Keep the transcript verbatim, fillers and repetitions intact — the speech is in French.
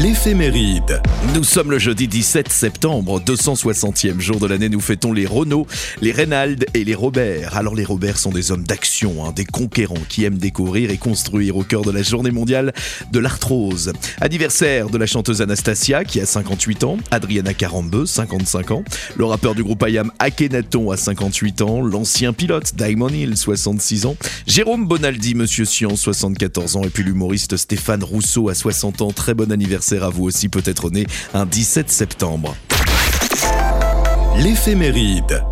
L'éphéméride. Nous sommes le jeudi dix-sept septembre, deux cent soixantième jour de l'année. Nous fêtons les Renaud, les Reynald et les Robert. Alors les Robert sont des hommes d'action, hein, des conquérants qui aiment découvrir et construire au cœur de la journée mondiale de l'arthrose. Anniversaire de la chanteuse Anastasia qui a cinquante-huit ans, Adriana Carambeu, cinquante-cinq ans, le rappeur du groupe I A M Akhenaton a cinquante-huit ans, l'ancien pilote Damon Hill, soixante-six ans, Jérôme Bonaldi, Monsieur Science, soixante-quatorze ans, et puis l'humoriste Stéphane Rousseau à soixante ans. Très bon anniversaire à vous aussi, peut-être né un dix-sept septembre. L'éphéméride.